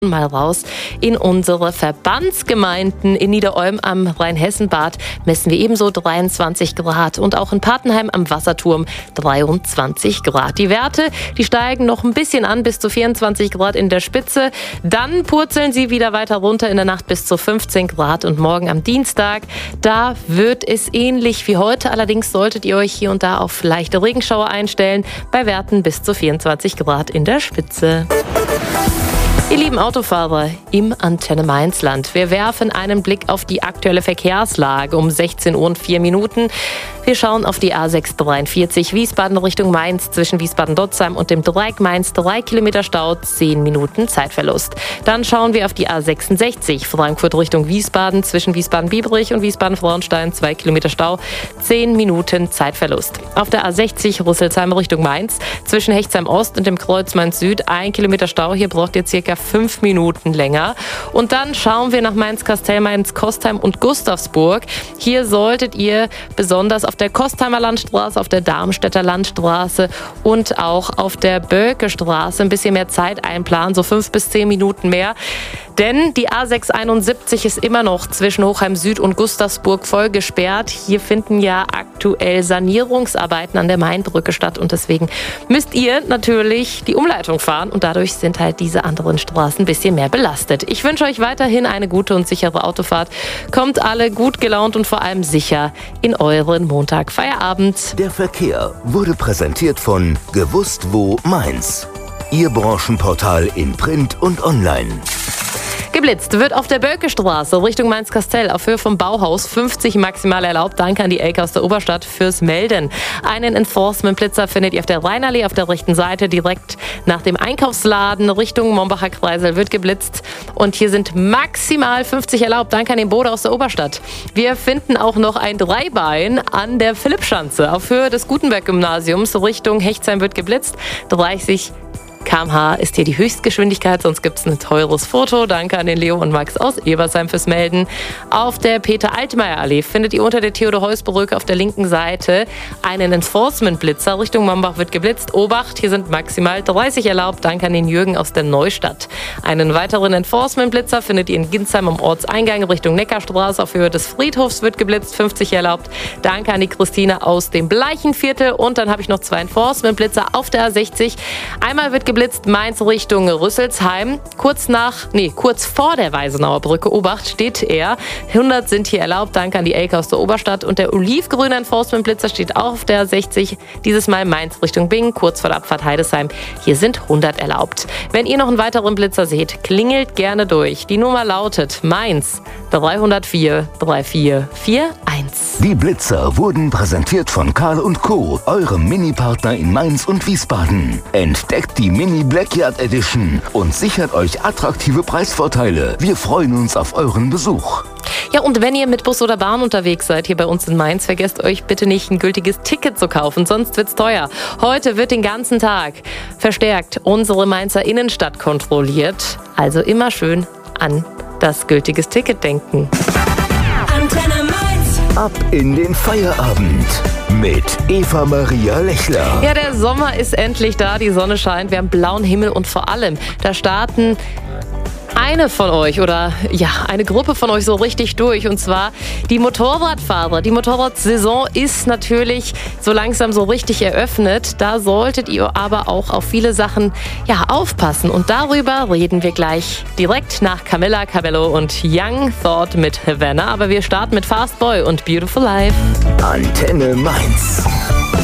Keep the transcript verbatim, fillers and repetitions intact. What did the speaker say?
Mal raus in unsere Verbandsgemeinden. In Niederolm am Rheinhessenbad messen wir ebenso dreiundzwanzig Grad und auch in Patenheim am Wasserturm dreiundzwanzig Grad. Die Werte, die steigen noch ein bisschen an bis zu vierundzwanzig Grad in der Spitze. Dann purzeln sie wieder weiter runter in der Nacht bis zu fünfzehn Grad und morgen am Dienstag, da wird es ähnlich wie heute. Allerdings solltet ihr euch hier und da auf leichte Regenschauer einstellen, bei Werten bis zu vierundzwanzig Grad in der Spitze. Ihr lieben Autofahrer im Antenne Mainzland, wir werfen einen Blick auf die aktuelle Verkehrslage um sechzehn Uhr und vier Minuten. Wir schauen auf die A sechs dreiundvierzig Wiesbaden Richtung Mainz zwischen Wiesbaden-Dotzheim und dem Dreieck Mainz. drei Kilometer Stau, zehn Minuten Zeitverlust. Dann schauen wir auf die A sechsundsechzig Frankfurt Richtung Wiesbaden zwischen Wiesbaden-Biebrich und Wiesbaden-Frauenstein. zwei Kilometer Stau, zehn Minuten Zeitverlust. Auf der A sechzig Rüsselsheim Richtung Mainz zwischen Hechtsheim Ost und dem Kreuz Mainz Süd. ein Kilometer Stau. Hier braucht ihr circa fünf Minuten länger. Und dann schauen wir nach Mainz-Kastell, Mainz-Kostheim und Gustavsburg. Hier solltet ihr besonders auf der Kostheimer Landstraße, auf der Darmstädter Landstraße und auch auf der Böckestraße ein bisschen mehr Zeit einplanen, so fünf bis zehn Minuten mehr. Denn die A sechs einundsiebzig ist immer noch zwischen Hochheim Süd und Gustavsburg voll gesperrt. Hier finden ja aktuell Sanierungsarbeiten an der Mainbrücke statt und deswegen müsst ihr natürlich die Umleitung fahren und dadurch sind halt diese anderen Straßen ein bisschen mehr belastet. Ich wünsche euch weiterhin eine gute und sichere Autofahrt. Kommt alle gut gelaunt und vor allem sicher in euren Montag Feierabend. Der Verkehr wurde präsentiert von Gewusst wo Mainz. Ihr Branchenportal in Print und Online. Geblitzt wird auf der Böckestraße Richtung Mainz-Kastell auf Höhe vom Bauhaus fünfzig maximal erlaubt. Danke an die Elke aus der Oberstadt fürs Melden. Einen Enforcement-Blitzer findet ihr auf der Rheinallee auf der rechten Seite direkt nach dem Einkaufsladen Richtung Mombacher Kreisel wird geblitzt. Und hier sind maximal fünfzig erlaubt. Danke an den Bode aus der Oberstadt. Wir finden auch noch ein Dreibein an der Philippschanze auf Höhe des Gutenberg-Gymnasiums Richtung Hechtsheim wird geblitzt. dreißig Kilometer pro Stunde ist hier die Höchstgeschwindigkeit, sonst gibt es ein teures Foto. Danke an den Leo und Max aus Ebersheim fürs Melden. Auf der Peter-Altmaier-Allee findet ihr unter der Theodor-Heuss-Brücke auf der linken Seite einen Enforcement-Blitzer. Richtung Mombach wird geblitzt. Obacht, hier sind maximal dreißig erlaubt. Danke an den Jürgen aus der Neustadt. Einen weiteren Enforcement-Blitzer findet ihr in Ginsheim am Ortseingang Richtung Neckarstraße. Auf Höhe des Friedhofs wird geblitzt, fünfzig erlaubt. Danke an die Christine aus dem Bleichenviertel. Und dann habe ich noch zwei Enforcement-Blitzer auf der A sechzig. Einmal wird geblitzt Mainz Richtung Rüsselsheim. Kurz nach, nee, kurz vor der Weisenauer Brücke, Obacht, steht er. hundert sind hier erlaubt. Danke an die Elke aus der Oberstadt. Und der olivgrüne Enforcement-Blitzer steht auch auf der sechzig. Dieses Mal Mainz Richtung Bingen, kurz vor der Abfahrt Heidesheim. Hier sind hundert erlaubt. Wenn ihr noch einen weiteren Blitzer seht, klingelt gerne durch. Die Nummer lautet Mainz dreihundertvier vierunddreißig einundvierzig. Die Blitzer wurden präsentiert von Karl und Co., eurem Mini-Partner in Mainz und Wiesbaden. Entdeckt die Mini Blackyard Edition und sichert euch attraktive Preisvorteile. Wir freuen uns auf euren Besuch. Ja, und wenn ihr mit Bus oder Bahn unterwegs seid hier bei uns in Mainz, vergesst euch bitte nicht, ein gültiges Ticket zu kaufen, sonst wird's teuer. Heute wird den ganzen Tag verstärkt unsere Mainzer Innenstadt kontrolliert. Also immer schön an das gültiges Ticket denken. Antenne Mainz. Ab in den Feierabend mit Eva Maria Lechler. Ja, der Sommer ist endlich da, die Sonne scheint, wir haben blauen Himmel und vor allem, da starten eine von euch oder ja, eine Gruppe von euch so richtig durch und zwar die Motorradfahrer. Die Motorradsaison ist natürlich so langsam so richtig eröffnet. Da solltet ihr aber auch auf viele Sachen ja, aufpassen und darüber reden wir gleich direkt nach Camilla Cabello und Young Thought mit Havana. Aber wir starten mit Fast Boy und Beautiful Life. Antenne Mainz.